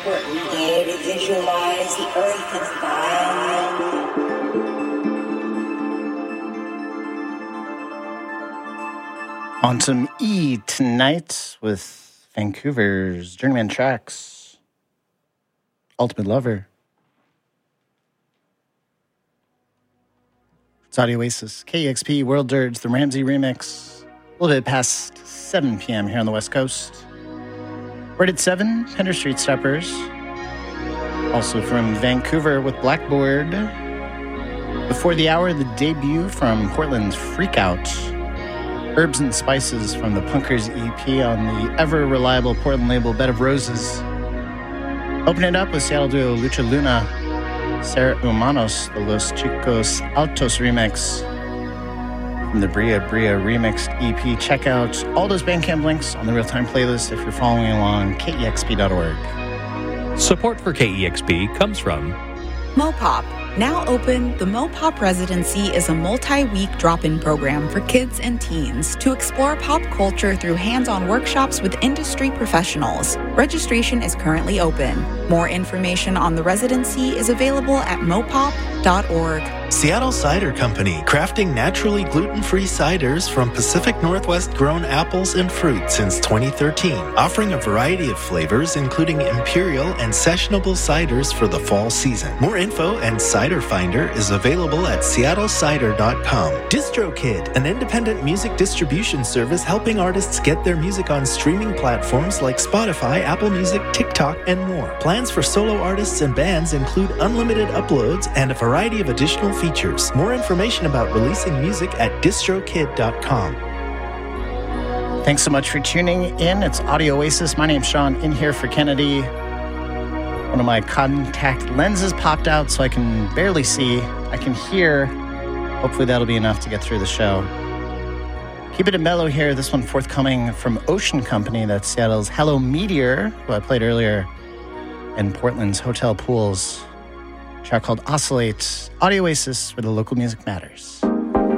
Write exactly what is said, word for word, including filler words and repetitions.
what we did is visualize the earth and sky. On some E tonight with Vancouver's Journeyman Tracks, Ultimate Lover. It's Audio Oasis, K E X P, World Dirge, the Ramsey remix. A little bit past seven p.m. here on the West Coast. Right at seven, Pender Street Steppers. Also from Vancouver with Blackboard. Before the hour, the debut from Portland's Freakout. Herbs and Spices from the Punkers E P on the ever-reliable Portland label Bed of Roses. Open it up with Seattle duo Lucha Luna, Ser Humanos, the Los Chicos Altos remix from the Bria Bria remixed E P. Check out all those Bandcamp links on the real-time playlist if you're following along, K E X P dot org. Support for K E X P comes from Mopop. Now open, the Mopop Residency is a multi-week drop-in program for kids and teens to explore pop culture through hands-on workshops with industry professionals. Registration is currently open. More information on the residency is available at mopop dot org. Seattle Cider Company, crafting naturally gluten-free ciders from Pacific Northwest grown apples and fruit since twenty thirteen, offering a variety of flavors including imperial and sessionable ciders for the fall season. More info and Cider Finder is available at seattle cider dot com. DistroKid, an independent music distribution service helping artists get their music on streaming platforms like Spotify, Apple Music, TikTok, and more. Plans for solo artists and bands include unlimited uploads and a variety of additional features. More information about releasing music at distrokid dot com. Thanks so much for tuning in. It's Audio Oasis. My name's Sean, in here for Kennedy. One of my contact lenses popped out, so I can barely see. I can hear. Hopefully that'll be enough to get through the show. Keep it mellow here. This one forthcoming from Ocean Company. That's Seattle's Hello Meteor, who I played earlier, and Portland's Hotel Pools. A track called Oscillate. Audio Oasis, where the local music matters.